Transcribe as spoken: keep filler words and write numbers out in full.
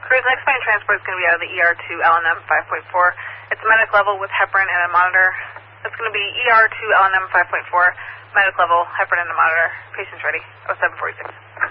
Cruise, next plane transport is going to be out of the E R to L N M five point four. It's medic level with heparin and a monitor. It's going to be E R to L N M five point four, medic level, heparin and a monitor. Patient's ready. oh seven forty-six.